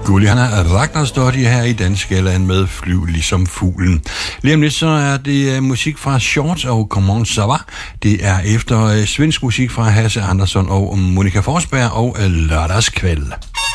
Juliana Ragnarsdottir her i Danskælderen med Flyv ligesom fuglen. Lige om lidt så er det musik fra Shorts og Comment ça va. Det er efter svensk musik fra Hasse Andersson og Monika Forsberg og Lørdagskvæld.